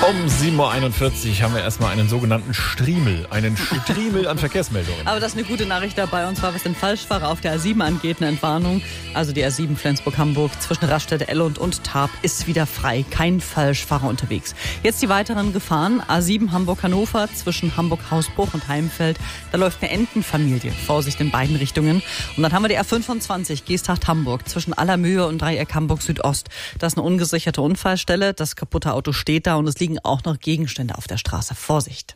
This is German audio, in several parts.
Um 7.41 Uhr haben wir erstmal einen sogenannten Striemel. Einen Striemel an Verkehrsmeldungen. Aber das ist eine gute Nachricht dabei. Und zwar, was den Falschfahrer auf der A7 angeht, eine Entwarnung. Also die A7 Flensburg-Hamburg zwischen Raststätte Ellund und Tarp ist wieder frei. Kein Falschfahrer unterwegs. Jetzt die weiteren Gefahren. A7 Hamburg-Hannover zwischen Hamburg-Hausbruch und Heimfeld. Da läuft eine Entenfamilie. Vorsicht in beiden Richtungen. Und dann haben wir die A25 Geesthacht-Hamburg zwischen Allermöhe und Dreieck Hamburg-Südost. Das ist eine ungesicherte Unfallstelle. Das kaputte Auto steht da und es liegen auch noch Gegenstände auf der Straße. Vorsicht.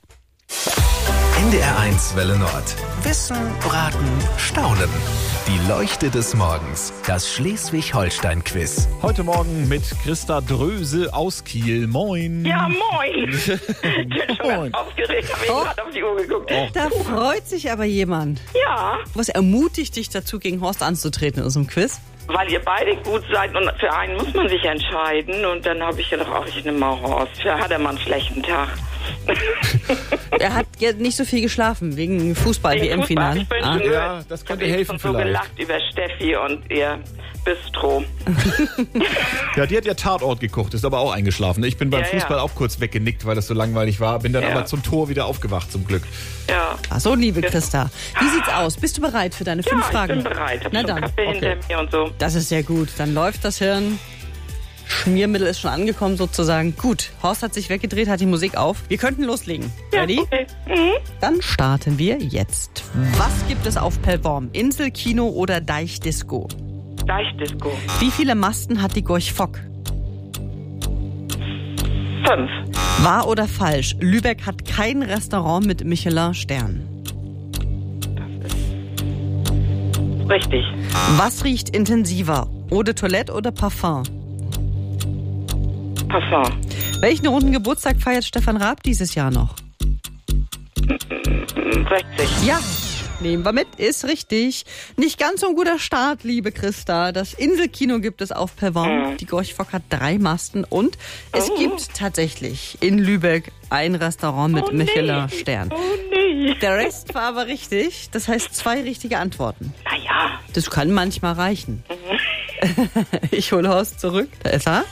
NDR1 Welle Nord. Wissen, raten, staunen. Die Leuchte des Morgens. Das Schleswig-Holstein-Quiz. Heute Morgen mit Christa Dröse aus Kiel. Moin. Ja, moin. Ich bin schon ganz aufgeregt, habe ich gerade auf die Uhr geguckt. Da freut sich aber jemand. Ja, Was ermutigt dich dazu, gegen Horst anzutreten in unserem Quiz? weil ihr beide gut seid und für einen muss man sich entscheiden. Und dann habe ich gedacht, ach, ich nehme mal Horst. Ja, hat er mal einen schlechten Tag. Er hat ja nicht so viel geschlafen wegen Fußball-WM-Finale. Ich bin Ah. schon Ja, das könnte ich hab helfen schon so vielleicht. gelacht über Steffi und ihr Bistro. Ja, die hat ja Tatort geguckt, ist aber auch eingeschlafen. Ich bin beim Ja, Fußball ja. auch kurz weggenickt, weil das so langweilig war. Bin dann Ja. aber zum Tor wieder aufgewacht, zum Glück. Ja. Ach so, liebe Christa. Wie sieht's aus? Bist du bereit für deine 5 Ja, Fragen? ich bin bereit. Hab Na schon dann. Kaffee okay. hinter mir und so. Das ist sehr gut. Dann läuft das Hirn. Schmiermittel ist schon angekommen sozusagen. Gut, Horst hat sich weggedreht, hat die Musik auf. Wir könnten loslegen. Ja, Ready? okay. Mhm. Dann starten wir jetzt. Was gibt es auf Pellworm? Inselkino oder Deichdisco? Deichdisco. Wie viele Masten hat die Gorch Fock? 5. Wahr oder falsch? Lübeck hat kein Restaurant mit Michelin-Stern. Richtig. Was riecht intensiver? Eau de Toilette oder Parfum? Parfum. Welchen runden Geburtstag feiert Stefan Raab dieses Jahr noch? 60. Ja, nehmen wir mit, ist richtig. Nicht ganz so ein guter Start, liebe Christa. Das Inselkino gibt es auf Pellworm. Die Gorch Fock hat 3 Masten und es gibt tatsächlich in Lübeck ein Restaurant mit Michelin-Stern. Oh nee. Der Rest war aber richtig. Das heißt 2 richtige Antworten. Naja. Das kann manchmal reichen. Ich hole Horst zurück. Da ist er.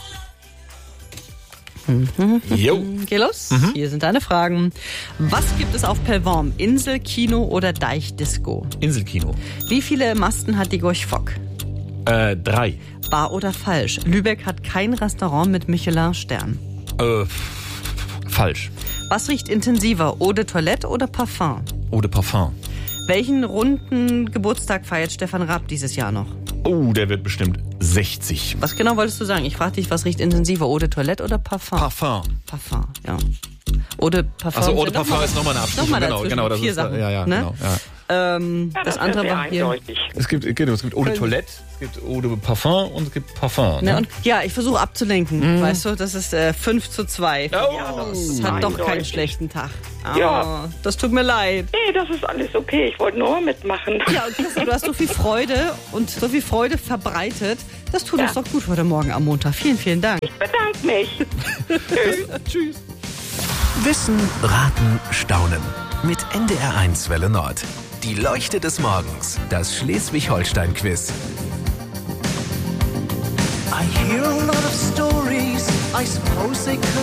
Jo. Geh los. Hier sind deine Fragen. Was gibt es auf Pellworm? Inselkino oder Deichdisco? Inselkino. Wie viele Masten hat die Gorch Fock? 3. Wahr oder falsch? Lübeck hat kein Restaurant mit Michelin-Stern. Falsch. Was riecht intensiver? Eau de Toilette oder Parfum? Eau de Parfum. Welchen runden Geburtstag feiert Stefan Raab dieses Jahr noch? Oh, der wird bestimmt 60. Was genau wolltest du sagen? Ich frage dich, was riecht intensiver? Eau de Toilette oder Parfum? Parfum. Parfum, ja. Eau de Parfum. Also Eau de Parfum ist nochmal eine Abstufung. Nochmal dazwischen. Genau, das 4 ist, Sachen. ja, ne? genau. Ja. Ja, Das ist andere sehr war hier. eindeutig. Es gibt Eau de Toilette, es gibt Eau de Parfum und es gibt Parfum. Ne, Ne? und ja, ich versuche abzulenken, weißt du, das ist 5:2. Oh. Das hat doch keinen Eindeutig. schlechten Tag. Ja. Das tut mir leid. Nee, das ist alles okay. Ich wollte nur mitmachen. Ja, und Christa, du hast so viel Freude und so viel Freude verbreitet. Das tut uns doch gut heute Morgen am Montag. Vielen, vielen Dank. Ich bedanke mich. Tschüss. Wissen, raten, staunen. Mit NDR1 Welle Nord. Die Leuchte des Morgens. Das Schleswig-Holstein-Quiz. I hear a lot of stories, I suppose they could